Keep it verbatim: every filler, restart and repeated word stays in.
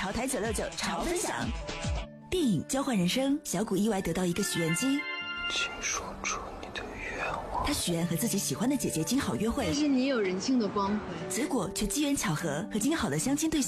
潮台九六九潮分享。电影《交换人生》，小谷意外得到一个许愿机， 请说出你的愿望。 他许愿和自己喜欢的姐姐金好约会， 但是你有人性的光辉， 结果却机缘巧合和金好的相亲对象